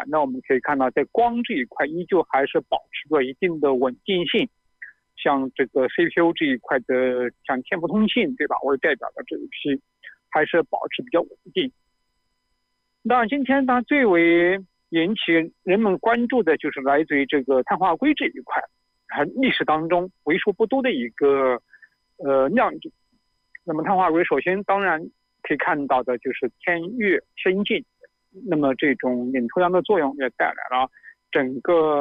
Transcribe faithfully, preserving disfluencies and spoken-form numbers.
呢，我们可以看到在光这一块依旧还是保持着一定的稳定性。像这个 C P U 这一块的，像天普通信，对吧？为代表的这一批，还是保持比较稳定。当然，今天它最为引起人们关注的就是来自于这个碳化硅这一块，历史当中为数不多的一个呃亮点。那么碳化硅首先当然可以看到的就是天越先进，那么这种领头羊的作用也带来了整个